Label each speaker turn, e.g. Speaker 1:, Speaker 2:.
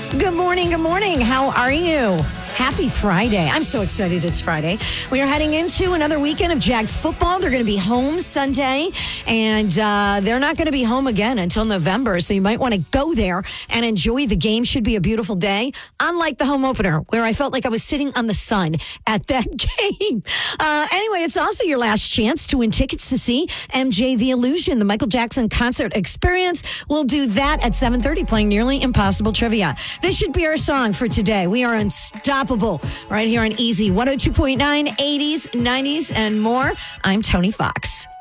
Speaker 1: Good morning. Good morning. How are you? Happy Friday. I'm so excited it's Friday. We are heading into another weekend of Jags football. They're going to be home Sunday, and they're not going to be home again until November, so you might want to go there and enjoy the game. Should be a beautiful day, unlike the home opener, where I felt like I was sitting on the sun at that game. Anyway, it's also your last chance to win tickets to see MJ the Illusion, the Michael Jackson concert experience. We'll do that at 7:30, playing Nearly Impossible Trivia. This should be our song for today. We are unstoppable right here on Easy 102.9, 80s, 90s, and more. I'm Tony Fox.